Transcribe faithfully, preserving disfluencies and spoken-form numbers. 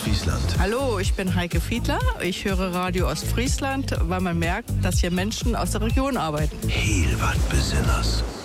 Ostfriesland. Hallo, ich bin Heike Fiedler. Ich höre Radio Ostfriesland, weil man merkt, dass hier Menschen aus der Region arbeiten. Heel wat Besinners.